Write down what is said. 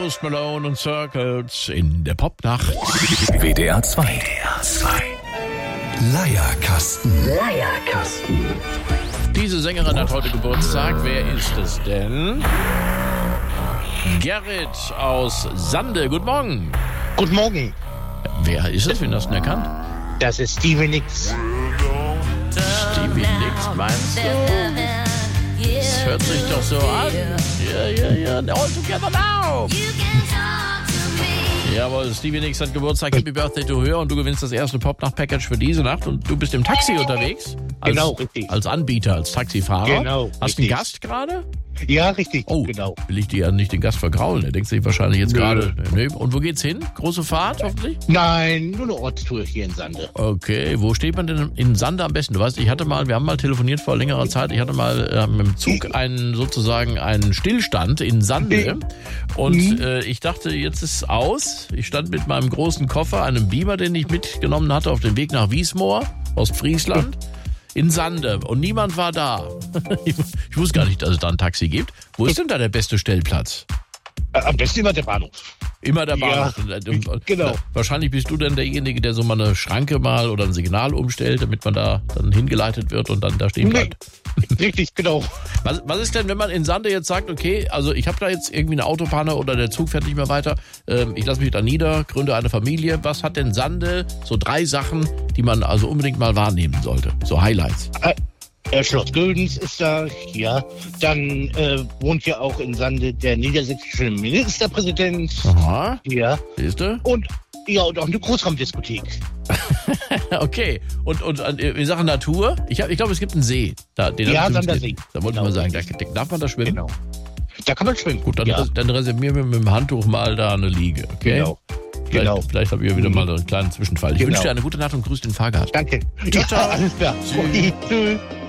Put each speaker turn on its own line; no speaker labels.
Post Malone und Circles in der Popnacht.
WDR 2. Leierkasten.
Diese Sängerin hat heute Geburtstag. Wer ist es denn? Gerrit aus Sande. Guten Morgen.
Guten Morgen.
Wer ist es? Wen hast du denn erkannt?
Das ist Stevie Nicks.
Stevie Nicks, meinst du? Das hört sich doch so an. Ja. All together now. Jawohl, Stevie Nicks hat Geburtstag. Happy Birthday to her. Und du gewinnst das erste Popnacht-Package für diese Nacht. Und du bist im Taxi unterwegs.
Genau, richtig.
Als Anbieter, als Taxifahrer.
Genau,
Hast du einen
richtig.
Gast gerade?
Ja, richtig.
Oh,
genau.
Will ich dir ja nicht den Gast vergraulen. Er denkt sich wahrscheinlich jetzt gerade. Nee. Und wo geht's hin? Große Fahrt, hoffentlich?
Nein, nur eine Ortstour hier in Sande.
Okay, wo steht man denn in Sande am besten? Du weißt, wir haben mal telefoniert vor längerer Zeit. Ich hatte mal mit dem Zug einen Stillstand in Sande. Und ich dachte, jetzt ist es aus. Ich stand mit meinem großen Koffer, einem Beamer, den ich mitgenommen hatte, auf dem Weg nach Wiesmoor, Ostfriesland. In Sande. Und niemand war da. Ich wusste gar nicht, dass es da ein Taxi gibt. Wo ist denn da der beste Stellplatz?
Am besten immer der Bahnhof.
Immer der Bahnhof.
Ja, genau.
Wahrscheinlich bist du dann derjenige, der so mal eine Schranke mal oder ein Signal umstellt, damit man da dann hingeleitet wird und dann da stehen bleibt.
Richtig, genau.
Was ist denn, wenn man in Sande jetzt sagt, okay, also ich habe da jetzt irgendwie eine Autopanne oder der Zug fährt nicht mehr weiter, ich lasse mich da nieder, gründe eine Familie. Was hat denn Sande? So 3 Sachen, die man also unbedingt mal wahrnehmen sollte. So Highlights.
Schloss Göldens ist da, ja. Dann wohnt ja auch in Sande der niedersächsische Ministerpräsident.
Aha.
Ja.
Siehst du?
Und auch eine Großraumdiskothek.
Okay. Und in Sachen Natur? Ich glaube, es gibt einen See.
Sandersee.
Da wollte ich mal sagen, darf man da schwimmen?
Genau. Da kann man schwimmen.
Gut, dann reservieren wir mit dem Handtuch mal da eine Liege. Okay?
Genau.
Vielleicht habe ich ja wieder mal einen kleinen Zwischenfall. Ich wünsche dir eine gute Nacht und grüße den Fahrgast.
Danke.
Ciao, ciao.
Alles klar.
Tschüss.
Okay, tschüss.